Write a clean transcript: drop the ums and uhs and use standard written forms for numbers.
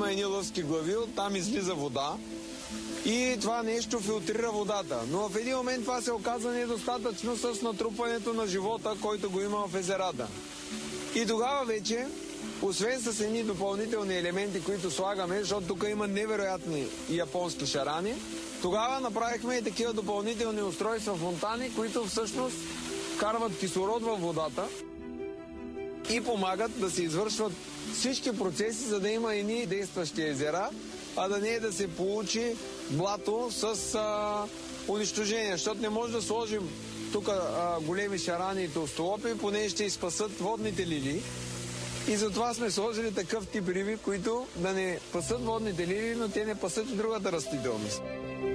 има едни лъвски глави, там излиза вода и това нещо филтрира водата. Но в един момент това се оказа недостатъчно с натрупването на живота, който го има в езерата. И тогава вече, освен с едни допълнителни елементи, които слагаме, защото тук има невероятни японски шарани, тогава направихме и такива допълнителни устройства фонтани, които всъщност вкарват кислород във водата и помагат да се извършват всички процеси, за да има едни действащи езера, а да не е да се получи блато с унищожение. Защото не може да сложим тук големи шарани и толстолопи, понеже ще изпасат водните лилии. И затова сме сложили такъв тип риби, които да не пасат водните лилии, но те не пасат и другата растителност.